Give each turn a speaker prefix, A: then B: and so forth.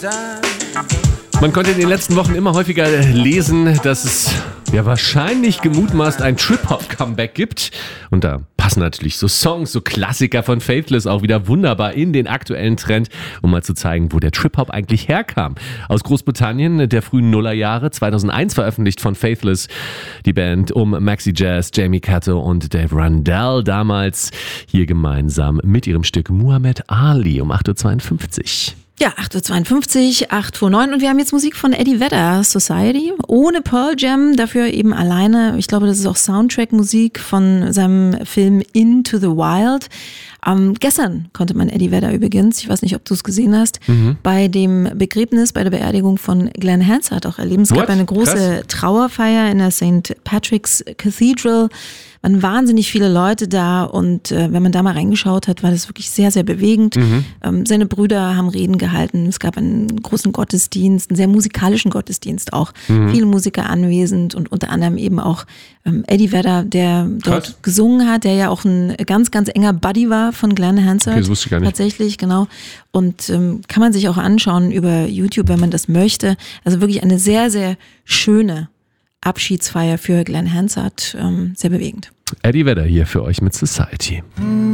A: Man konnte in den letzten Wochen immer häufiger lesen, dass es ja wahrscheinlich gemutmaßt ein Trip-Hop-Comeback gibt. Und da passen natürlich so Songs, so Klassiker von Faithless auch wieder wunderbar in den aktuellen Trend, um mal zu zeigen, wo der Trip-Hop eigentlich herkam. Aus Großbritannien der frühen Nullerjahre, 2001 veröffentlicht von Faithless, die Band um Maxi Jazz, Jamie Cato und Dave Rundell, damals hier gemeinsam mit ihrem Stück Muhammad Ali um 8.52 Uhr.
B: Ja, 8.52 Uhr, 8.09 Uhr und wir haben jetzt Musik von Eddie Vedder, Society, ohne Pearl Jam, dafür eben alleine. Ich glaube, das ist auch Soundtrack-Musik von seinem Film Into the Wild. Gestern konnte man Eddie Vedder übrigens, ich weiß nicht, ob du es gesehen hast, bei dem Begräbnis, bei der Beerdigung von Glenn Hansard auch erleben. Es gab eine große Trauerfeier in der St. Patrick's Cathedral. Waren wahnsinnig viele Leute da und wenn man da mal reingeschaut hat, war das wirklich sehr, sehr bewegend. Seine Brüder haben Reden gehalten. Es gab einen großen Gottesdienst, einen sehr musikalischen Gottesdienst auch. Viele Musiker anwesend und unter anderem eben auch Eddie Vedder, der dort gesungen hat, der ja auch ein ganz, ganz enger Buddy war von Glenn Hansard.
A: Okay, das wusste ich gar nicht.
B: Tatsächlich, genau. Und kann man sich auch anschauen über YouTube, wenn man das möchte. Also wirklich eine sehr, sehr schöne Abschiedsfeier für Glenn Hansard. Sehr bewegend.
A: Eddie Vedder hier für euch mit Society.